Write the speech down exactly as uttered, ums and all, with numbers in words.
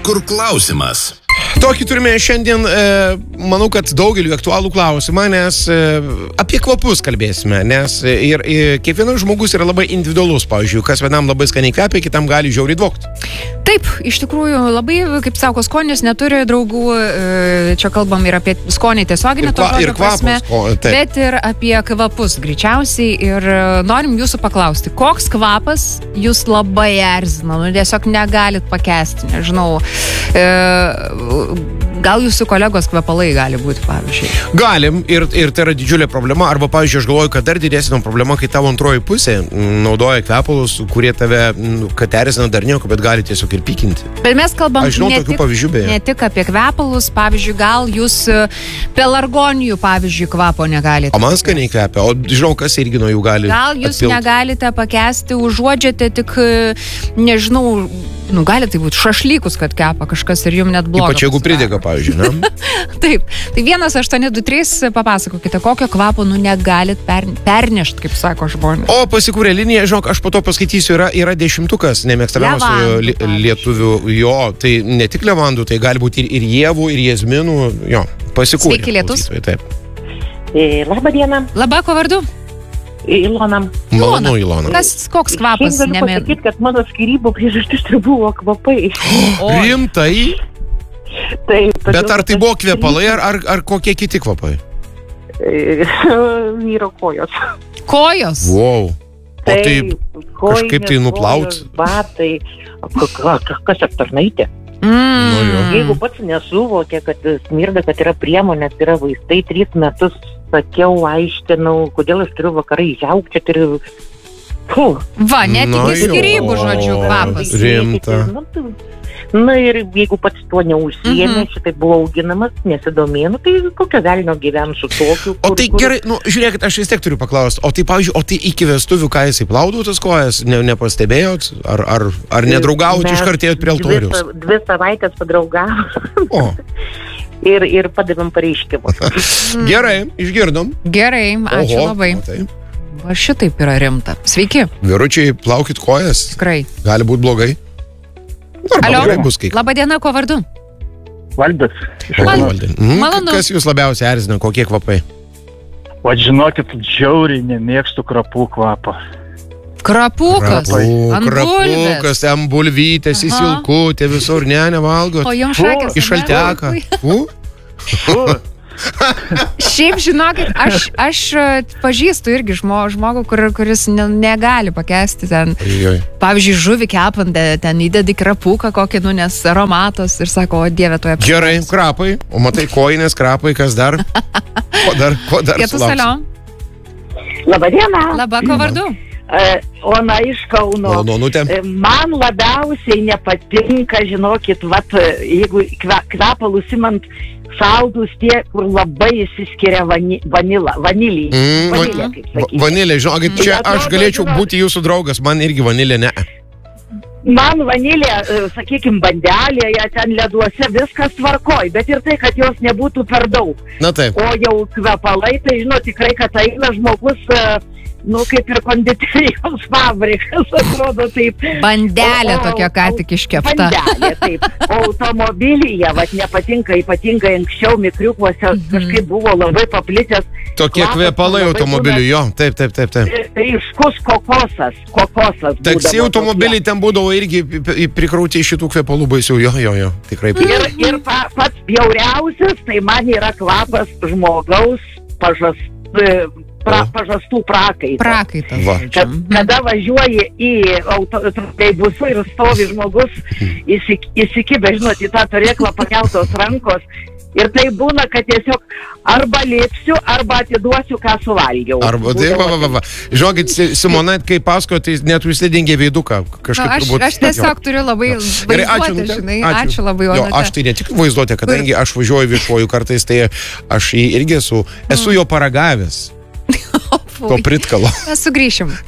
kur klausimas. Tokį turime šiandien, e, manau, kad daugeliu aktualų klausimą, nes e, apie kvapus kalbėsime, nes e, ir e, kiekvienas žmogus yra labai individualus, pavyzdžiui, kas vienam labai skaniai kvepia, kitam gali žiauriai dvokti. Taip, iš tikrųjų, labai, kaip sako, skonis neturi draugų, e, čia kalbam ir apie skonį tiesioginį to žodžio prasme, bet ir apie kvapus greičiausiai ir e, norim jūsų paklausti, koks kvapas jūs labai erzina, nu tiesiog negalit pakęsti, nežinau, e, gal jūsų kolegos kvepalai gali būti, pavyzdžiui? Galim, ir, ir tai yra didžiulė problema. Arba, pavyzdžiui, aš galvoju, kad dar didesnė problema, kai tavo antroji pusė naudoja kvepalus, kurie tave, kad erzina dar nieko, bet gali tiesiog ir pykinti. Bet mes kalbam žinau, ne, tik, ne tik apie kvepalus, pavyzdžiui, gal jūs pelargonijų, pavyzdžiui, kvapo negalite. O man skaniai kvepia, o žinau, kas irgi nuo jų gali Gal jūs atpilt. Negalite pakęsti, užuodžiate tik, nežinau, nu, gali tai būti šašlykus, kad kepa kažkas ir jums net blogas. Ypač jeigu pridega, pavyzdžiui, ne? Taip. Tai vienas aštuoni du trys papasakokite, kokio kvapo, nu, negalit per, pernešti, kaip sako žmonės. O pasikūrė linija, žinok, aš po to paskaitysiu, yra, yra dešimtukas nemėgstamiausių li, lietuvių, jo, tai ne tik levandų, tai gali būti ir, ir ievų, ir jazminų, jo, pasikūrė. Sveiki, lietus. Taip. E, labą dieną. Labą, ko vardu? Ilona. Malonu, Ilona. Kas, koks kvapas? Šiandien galiu pasakyti, kad mano skyrybų priežastis tai buvo kvapai. O, rimtai? Taip. Bet ar tai buvo kvepalai, ar, ar, ar kokie kiti kvapai? Vyro kojos. Kojos? Wow. O tai, tai kažkaip tai nuplaut? Batai. Kas aptarnaitė? Mm. Nu, Jeigu pats nesuvokė, kad smirda, kad yra priemonės, yra vaistai, tris metus sakiau, aiškinau, kodėl aš turiu vakarai žiaukčioti ir... Puh. Va, net iki skyrybų, žodžiu, kvapas. Rimta. Na ir jeigu pats tuo neužsiėmė, mm-hmm. šitai buvo auginamas, nesidomėjo, nu, tai kokio galino gyventi su tokiu. O tai kur... gerai, nu, žiūrėkit, aš vis tiek turiu paklausti, o tai, pavyzdžiui, o tai iki vestuvių, ką jisai plaudavo tas kojas, ne, nepastebėjot, ar, ar, ar nedraugavot, iškartėjot prie altorius? Dvi, dvi savaitės padraugavot. O. ir, ir padavėm pareiškimus. Gerai, išgirdom. Gerai, ačiū Oho, labai. Tai. Va, šitaip yra rimta. Sveiki. Vyručiai, plaukit kojas. Tikrai. Gali būti blogai. Alio, bus, kai... labą dieną, ko vardu? Valdas. Mal... Mm, Malonu. Kas jūs labiausiai erzina, kokie kvapai? O žinokit, žiauriai nemėgstu krapų kvapą. Krapukas? Krapų, Ant krapukas, ant bulvytės, įsilkutė visur, ne, nevalgot. O jums šakės? Iš šalteka. Šiaip, žinokit, aš, aš pažįstu irgi žmo, žmogų, kur, kuris ne, negali pakęsti ten. Joj. Pavyzdžiui, žuvį kepant, ten įdedi krapuką kokį, nu, nes aromatos ir sako, o dieve, toje apsipės. Gerai, krapai, o matai kojinės, krapai, kas dar? Ko dar, ko dar Kietus alio. Labą dieną. Labą, ko vardu? Uh, Ona iš Kauno. Malonutė. Man labiausiai nepatinka, žinokit, vat, jeigu kvepalus imant šaldus tie, kur labai įsiskiria vani, vanila, vanilį. Mm, vanilė, kaip sakyti. Vanilė, žinokit, čia aš galėčiau būti jūsų draugas, man irgi vanilė ne. Man vanilė, sakykime, bandelėje, ten leduose viskas tvarkoj, bet ir tai, kad jos nebūtų per daug. Na taip. O jau kvepalai, tai žinot, tikrai, kad eina žmogus... Nu, kaip ir konditerijos fabrikas, atrodo taip. Bandelė o, tokia ką tik iškepta. Bandelė, taip. O automobilyje, vat nepatinka, ypatingai anksčiau mikriukuose mm-hmm. kažkaip buvo labai paplitęs. Tokie kvepalai automobilių, jo, taip, taip, taip, taip. Ryškus kokosas, kokosas. Taksi automobiliai ten būdavo irgi prikrauti šitų kvepalų baisių, jo, jo, jo, tikrai. Ir, ir pa, pats bjauriausias, tai man yra kvapas žmogaus pažas... Pra, pažastų prakaitas. Prakaitas. Va. Kad, kada važiuoji į autobusą ir stovi žmogus įsik, įsikibę, žinot, į tą turėklą pakeltos rankos ir tai būna, kad tiesiog arba lipsiu, arba atiduosiu, ką suvalgiau. Arba, tai, va, va, va, va. Žinokit, Simona, kai pasakojo, tai net užsidengė veiduką. Kažkaip, no, aš, turbūt, aš tiesiog turiu labai vaizduotę, ačiū, žinai. Ačiū, ačiū labai, Onute. Jo, aš tai ne tik vaizduotę, kadangi aš važiuoju viešuoju kartais, tai aš irgi esu, esu jo paragavęs. To pritkalo. Mes sugrįšim.